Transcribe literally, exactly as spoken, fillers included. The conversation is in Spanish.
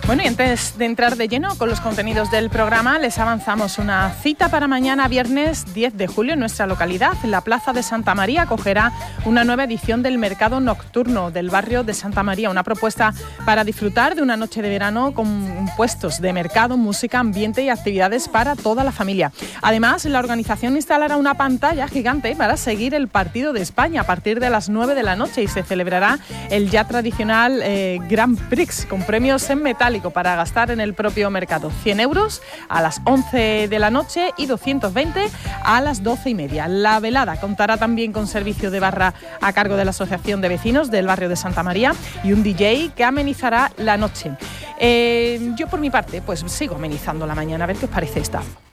Bueno, y antes de entrar de lleno con los contenidos del programa, les avanzamos una cita para mañana, viernes diez de julio, en nuestra localidad. La Plaza de Santa María acogerá una nueva edición del Mercado Nocturno del barrio de Santa María, una propuesta para disfrutar de una noche de verano con puestos de mercado, música, ambiente y actividades para toda la familia. Además, la organización instalará una pantalla gigante para seguir el partido de España a partir de las nueve de la noche y se celebrará el ya tradicional eh, Grand Prix con premios en metálico para gastar en el propio mercado. cien euros a las once de la noche y doscientos veinte a las doce y media. La velada contará también con servicio de barra a cargo de la Asociación de Vecinos del barrio de Santa María y un D J que amenizará la noche. Eh, yo por mi parte pues sigo amenizando la mañana, a ver qué os parece esta.